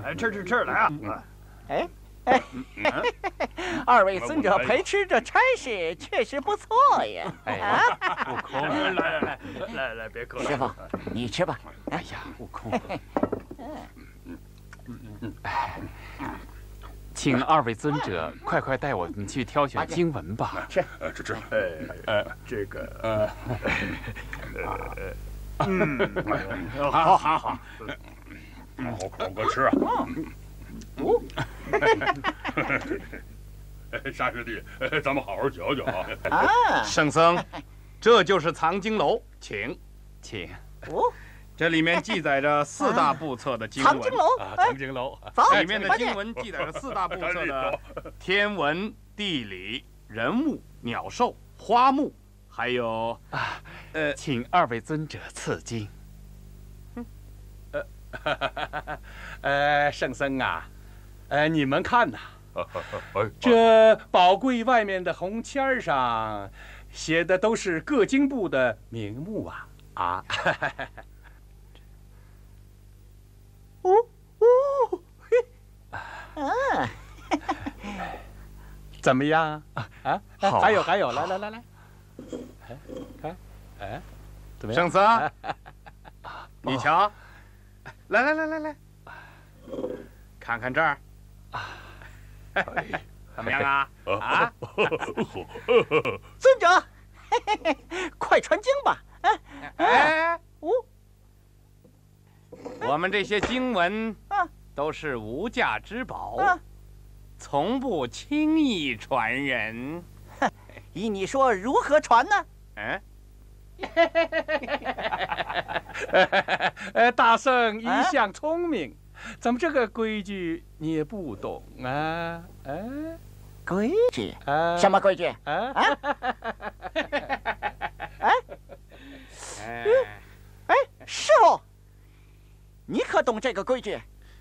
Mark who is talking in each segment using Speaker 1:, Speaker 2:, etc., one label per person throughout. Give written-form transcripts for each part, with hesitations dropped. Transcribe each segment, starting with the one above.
Speaker 1: 吃来啊！
Speaker 2: 哎，二位尊者陪吃这差事确实不错呀！
Speaker 3: 哎，悟空，
Speaker 1: 来，别客气。
Speaker 2: 师傅，你吃吧。
Speaker 3: 哎呀，悟空，请二位尊者快带我们去挑选经文吧。
Speaker 2: 吃，
Speaker 1: 吃。这个，好。
Speaker 4: 好口哥吃啊！沙师弟，咱们好好嚼嚼啊！
Speaker 2: 啊，
Speaker 3: 圣僧，这就是藏经楼，请。
Speaker 2: 哦，
Speaker 3: 这里面记载着4大部册的经文。
Speaker 2: 藏经楼，
Speaker 3: 藏经楼，
Speaker 2: 走，
Speaker 3: 里面的经文记载着4大部册的天文、地理、人物、鸟兽、花木，还有请二位尊者赐经。圣僧啊，你们看呐，这宝柜外面的红签上写的都是各经部的名目啊！怎么样啊？
Speaker 1: 好，
Speaker 3: 还有，来，怎么样？圣僧，你瞧，来，看看这儿，怎么样啊？
Speaker 2: 尊者，快传经吧！
Speaker 3: 我们这些经文都是无价之宝，从不轻易传人。
Speaker 2: 依你说，如何传呢？
Speaker 3: 大圣一向聪明，怎么这个规矩你也不懂啊？
Speaker 2: 规矩？什么规矩？师傅，你可懂这个规矩？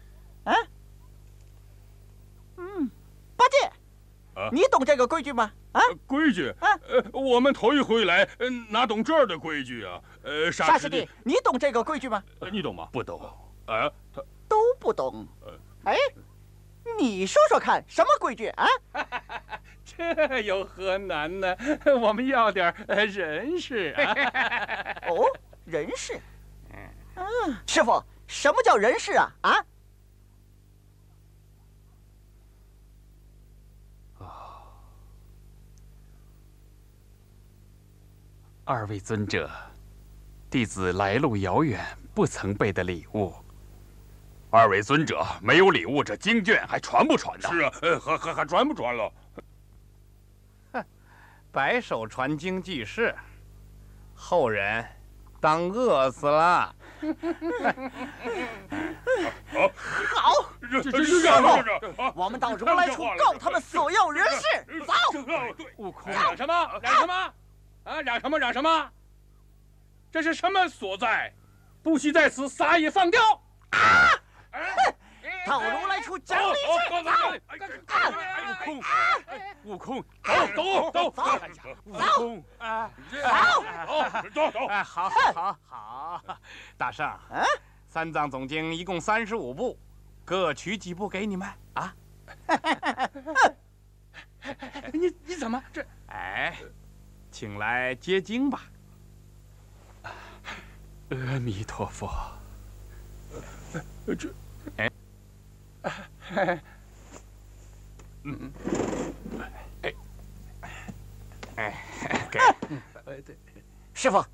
Speaker 2: 八戒，你懂这个规矩吗？
Speaker 4: 规矩？我们头一回来，哪懂这儿的规矩啊？
Speaker 2: 沙师弟，你懂这个规矩吗？
Speaker 4: 你懂吗？
Speaker 1: 不懂。
Speaker 2: 都不懂。你说说看，什么规矩啊？
Speaker 3: 这有何难呢？我们要点人事。
Speaker 2: 哦，人事。师傅，什么叫人事啊？
Speaker 3: 二位尊者，弟子来路遥远，不曾备的礼物。
Speaker 4: 二位尊者没有礼物，这经卷还传不传呢？是啊，还传不传了？
Speaker 3: 白手传经济事，后人当饿死了。
Speaker 2: 好，我们到如来处告他们所要人事。走。
Speaker 3: 悟空，嚷什么？嚷什么？这是什么所在？不惜在此撒野放刁！
Speaker 2: 到如来处讲理去！
Speaker 3: 悟空，
Speaker 2: 走！
Speaker 3: 好，大圣，三藏总经一共35部，各取几部给你们啊？你怎么这？请来接经吧。阿弥陀佛。给，
Speaker 2: 师傅。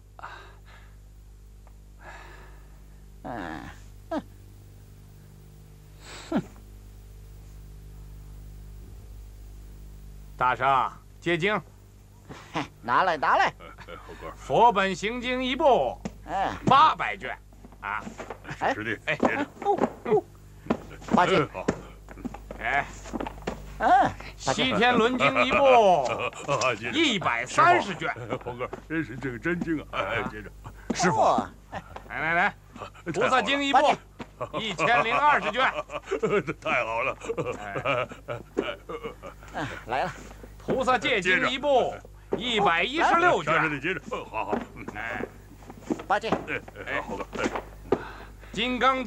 Speaker 3: 大圣接经。
Speaker 2: 拿来。
Speaker 3: 佛本行经一部，800卷啊！
Speaker 4: 师弟，
Speaker 2: 八戒，
Speaker 3: 西天轮经一部，130卷。
Speaker 4: 猴哥，这个真经啊！接着，
Speaker 2: 师傅，
Speaker 3: 来，菩萨经一部，1020卷。
Speaker 4: 这太好了！
Speaker 2: 来了。
Speaker 3: 菩萨戒经一部，116卷。
Speaker 4: 你接着，好。
Speaker 2: 八戒，
Speaker 4: 猴哥，
Speaker 3: 金刚